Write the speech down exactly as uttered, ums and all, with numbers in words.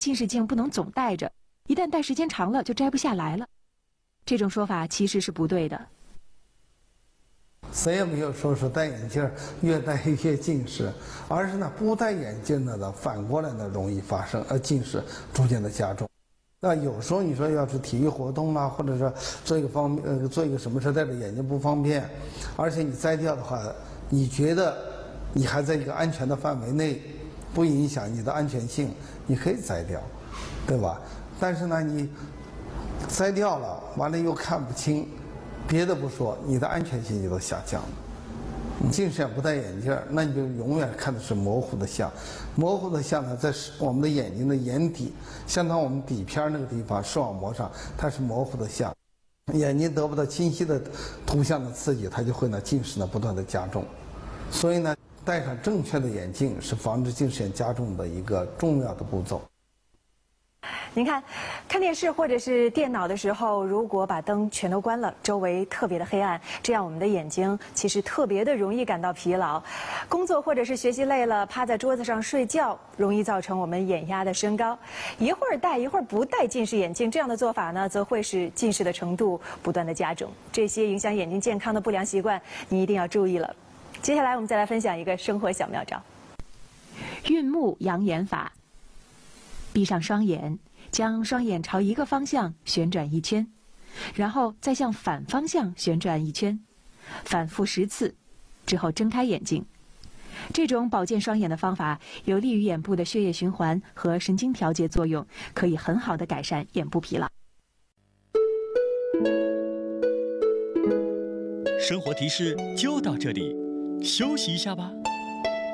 近视镜不能总戴着，一旦戴时间长了就摘不下来了。这种说法其实是不对的。 谁也没有说是戴眼镜越戴越近视，而是呢不戴眼镜的呢反过来呢容易发生，而近视逐渐的加重。那有时候你说要是体育活动啦，或者说做一个方呃做一个什么事戴着眼镜不方便，而且你摘掉的话，你觉得你还在一个安全的范围内，不影响你的安全性，你可以摘掉，对吧？但是呢你摘掉了，完了又看不清。别的不说，你的安全性就都下降了。你近视眼不戴眼镜，那你就永远看的是模糊的像。模糊的像呢，在我们的眼睛的眼底，相当我们底片那个地方视网膜上，它是模糊的像。眼睛得不到清晰的图像的刺激，它就会呢近视呢不断的加重。所以呢，戴上正确的眼镜是防止近视眼加重的一个重要的步骤。 您看，看电视或者是电脑的时候，如果把灯全都关了，周围特别的黑暗，这样我们的眼睛其实特别的容易感到疲劳。工作或者是学习累了，趴在桌子上睡觉，容易造成我们眼压的升高。一会儿戴一会儿不戴近视眼镜，这样的做法呢，则会使近视的程度不断的加重。这些影响眼睛健康的不良习惯，你一定要注意了。接下来我们再来分享一个生活小妙招：运目养眼法。闭上双眼，将双眼朝一个方向旋转一圈，然后再向反方向旋转一圈，反复十次，之后睁开眼睛。这种保健双眼的方法有利于眼部的血液循环和神经调节作用，可以很好的改善眼部疲劳。 生活提示就到这里，休息一下吧。